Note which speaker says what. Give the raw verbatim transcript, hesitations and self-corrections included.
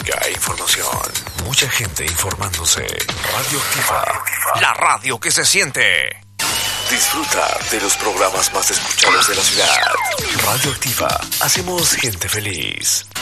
Speaker 1: Información. Mucha gente informándose. Radioactiva. La radio que se siente. Disfruta de los programas más escuchados de la ciudad. Radioactiva. Hacemos gente feliz.